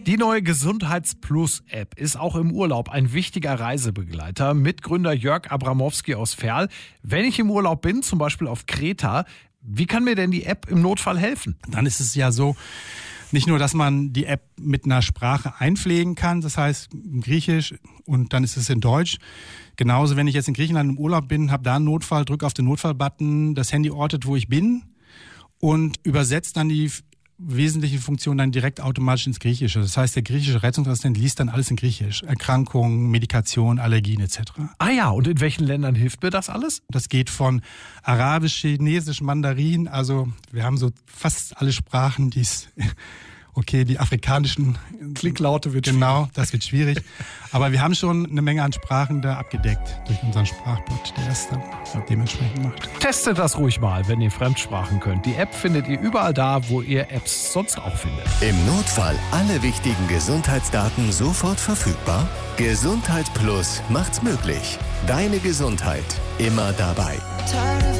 Die neue Gesundheitsplus-App ist auch im Urlaub ein wichtiger Reisebegleiter. Mitgründer Jörg Abramowski aus Verl. Wenn ich im Urlaub bin, zum Beispiel auf Kreta, wie kann mir denn die App im Notfall helfen? Dann ist es ja so, nicht nur, dass man die App mit einer Sprache einpflegen kann, das heißt Griechisch und dann ist es in Deutsch. Genauso, wenn ich jetzt in Griechenland im Urlaub bin, habe da einen Notfall, drücke auf den Notfall-Button, das Handy ortet, wo ich bin und übersetzt dann die wesentliche Funktion dann direkt automatisch ins Griechische. Das heißt, der griechische Rettungsassistent liest dann alles in Griechisch. Erkrankungen, Medikation, Allergien etc. Ah ja, und in welchen Ländern hilft mir das alles? Das geht von Arabisch, Chinesisch, Mandarin. Also wir haben so fast alle Sprachen, die afrikanischen Klicklaute wird genau, das wird schwierig. Aber wir haben schon eine Menge an Sprachen da abgedeckt durch unseren Sprachbot, der das dann dementsprechend macht. Testet das ruhig mal, wenn ihr Fremdsprachen könnt. Die App findet ihr überall da, wo ihr Apps sonst auch findet. Im Notfall alle wichtigen Gesundheitsdaten sofort verfügbar? Gesundheit Plus macht's möglich. Deine Gesundheit immer dabei.